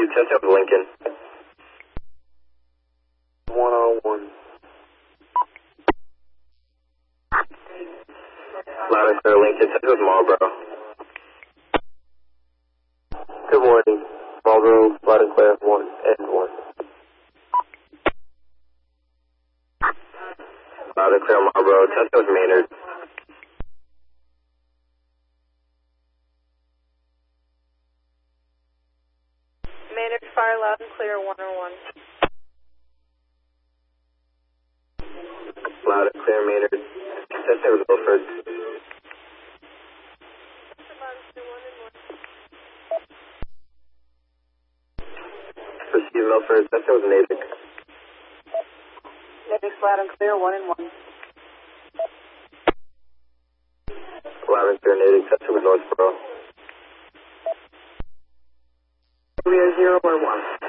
you testing with Lincoln? 101. Loud and clear, Lincoln, testing with Marlboro. Good morning. Marlboro, loud and clear, 1 and 1. Loud and clear, Marlboro, testing with Maynard. Maynard, fire loud and clear, 101. Loud and clear, Maynard. Testing with Milford. Proceed Milford, testing with Natick. Natick's loud and clear, 1 and 1. Loud and clear, Natick, testing with Northborough. We are 0 or 1.